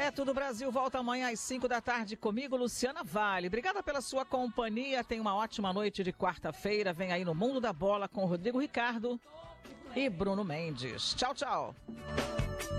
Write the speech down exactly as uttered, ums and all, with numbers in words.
Direto do Brasil volta amanhã às cinco da tarde comigo, Luciana Vale. Obrigada pela sua companhia. Tenha uma ótima noite de quarta-feira. Vem aí no Mundo da Bola com Rodrigo Ricardo e Bruno Mendes. Tchau, tchau.